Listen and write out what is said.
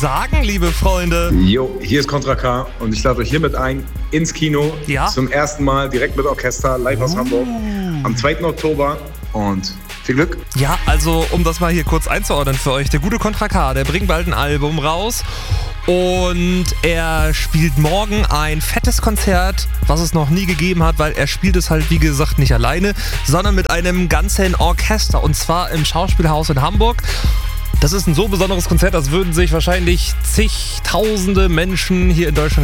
sagen, liebe Freunde? Jo, hier ist Contra K und ich lade euch hiermit ein ins Kino. Ja? Zum ersten Mal direkt mit Orchester, live aus Hamburg. Am 2. Oktober und viel Glück. Ja, also um das mal hier kurz einzuordnen für euch. Der gute Contra K, der bringt bald ein Album raus. Und er spielt morgen ein fettes Konzert, was es noch nie gegeben hat, weil er spielt es halt, wie gesagt, nicht alleine, sondern mit einem ganzen Orchester. Und zwar im Schauspielhaus in Hamburg. Das ist ein so besonderes Konzert, das würden sich wahrscheinlich zigtausende Menschen hier in Deutschland